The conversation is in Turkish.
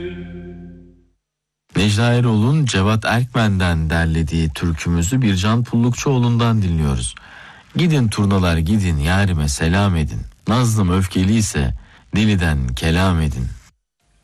Necla Erol'un Cevat Erkmen'den derlediği türkümüzü Bircan Pullukçuoğlu'ndan dinliyoruz. Gidin turnalar gidin yarime selam edin. Nazlım öfkeliyse diliden kelam edin.